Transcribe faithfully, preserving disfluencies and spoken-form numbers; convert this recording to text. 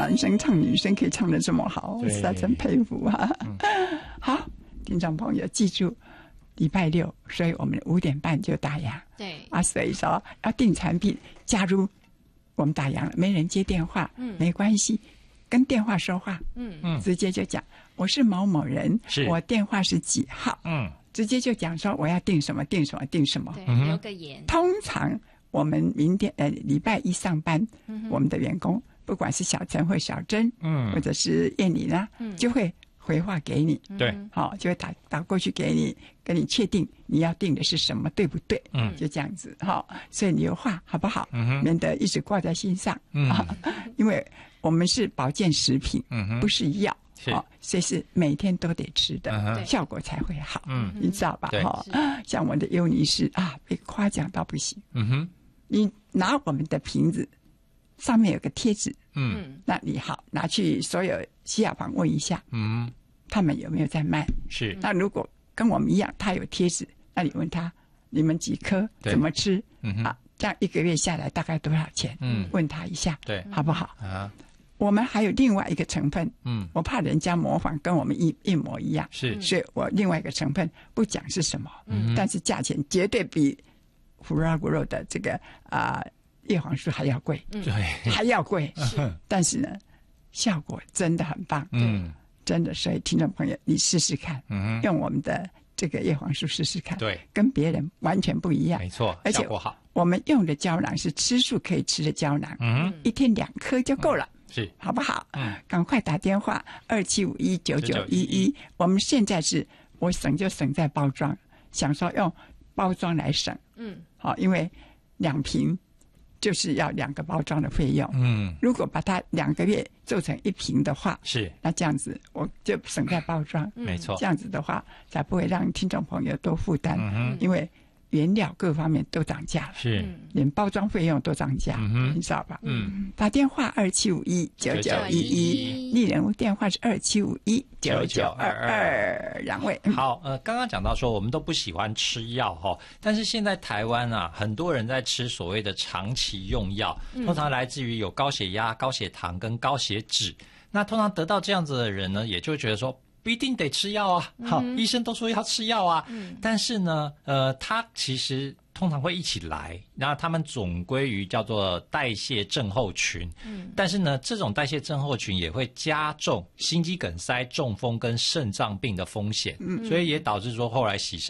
男生唱女生可以唱得这么好，我实在真佩服啊！嗯、好，听众朋友记住，礼拜六，所以我们五点半就打烊。 对啊，所以说要订产品，假如我们打烊了，没人接电话，嗯，没关系，跟电话说话，嗯嗯，直接就讲我是某某人，我电话是几号，嗯，直接就讲说我要订什么订什么订什么， 对，留个言。 通常我们明天呃礼拜一上班，嗯、我们的员工不管是小陈或小珍，嗯，或者是燕妮呢，嗯，就会回话给你， 对， 好、哦，就会打打过去给你，跟你确定你要订的是什么，对不对？嗯，就这样子，哈、哦，所以你有话好不好？嗯，免得一直挂在心上，嗯、啊，因为我们是保健食品，嗯，不是药，是、哦，所以是每天都得吃的，嗯、效果才会好，嗯，你知道吧？哈、哦，像我的优妮是啊，被夸奖到不行，嗯哼，你拿我们的瓶子。上面有个贴纸，嗯，那你好，拿去所有西药房问一下，嗯，他们有没有在卖？ 是。 那如果跟我们一样，他有贴纸，那你问他，你们几颗怎么吃？嗯啊，这样一个月下来大概多少钱？嗯，问他一下， 对， 好不好？啊，我们还有另外一个成分，嗯，我怕人家模仿跟我们一一模一样， 是， 所以我另外一个成分不讲是什么，嗯，但是价钱绝对比福拉古肉的这个啊。呃叶黄素还要贵， 对， 还要贵，但是呢，效果真的很棒，嗯，真的，所以听众朋友，你试试看，嗯，用我们的这个叶黄素试试看， 对， 跟别人完全不一样， 没错， 而且效果好。 我们用的胶囊是吃素可以吃的胶囊，嗯，一天两颗就够了， 嗯、是， 好不好？嗯，赶快打电话二七五一九九一一，我们现在是我省就省在包装，想说用包装来省，嗯，好，因为两瓶。就是要两个包装的费用。嗯，如果把它两个月做成一瓶的话， 是那这样子我就省在包装。 没错， 这样子的话才不会让听众朋友多负担。嗯，因为原料各方面都涨价了， 是连包装费用都涨价，嗯、你知道吧？嗯，打电话二七五一九九一一，丽人电话是二七五一九九二二，两位。 好，呃，刚刚讲到说我们都不喜欢吃药哈，但是现在台湾啊，很多人在吃所谓的长期用药，通常来自于有高血压、高血糖跟高血脂。那通常得到这样子的人呢，也就会觉得说。不一定得吃药啊，好、嗯，医生都说要吃药啊，嗯，但是呢，呃，他其实通常会一起来，那他们总归于叫做代谢症候群，嗯，但是呢，这种代谢症候群也会加重心肌梗塞、中风跟肾脏病的风险，嗯，所以也导致说后来洗肾。